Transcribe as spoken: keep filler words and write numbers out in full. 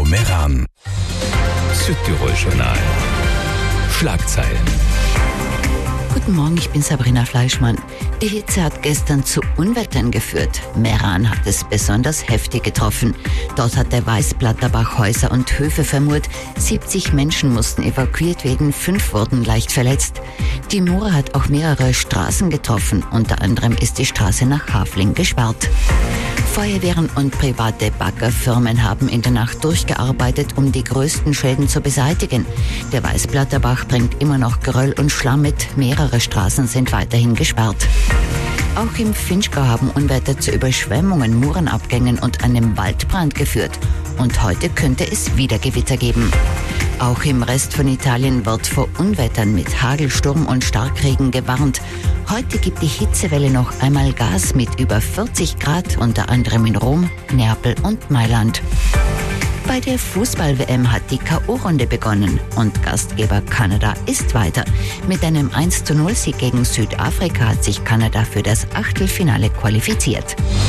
Meran. Südtirol-Journal. Schlagzeilen. Guten Morgen, ich bin Sabrina Fleischmann. Die Hitze hat gestern zu Unwettern geführt. Meran hat es besonders heftig getroffen. Dort hat der Weißblatterbach Häuser und Höfe vermurt. siebzig Menschen mussten evakuiert werden, fünf wurden leicht verletzt. Die Mura hat auch mehrere Straßen getroffen. Unter anderem ist die Straße nach Hafling gesperrt. Feuerwehren und private Baggerfirmen haben in der Nacht durchgearbeitet, um die größten Schäden zu beseitigen. Der Weißblatterbach bringt immer noch Geröll und Schlamm mit. Mehrere Straßen sind weiterhin gesperrt. Auch im Finchgau haben Unwetter zu Überschwemmungen, Murenabgängen und einem Waldbrand geführt. Und heute könnte es wieder Gewitter geben. Auch im Rest von Italien wird vor Unwettern mit Hagel, Sturm und Starkregen gewarnt. Heute gibt die Hitzewelle noch einmal Gas mit über vierzig Grad, unter anderem in Rom, Neapel und Mailand. Bei der Fußball-W M hat die K O-Runde begonnen und Gastgeber Kanada ist weiter. Mit einem eins zu null Sieg gegen Südafrika hat sich Kanada für das Achtelfinale qualifiziert.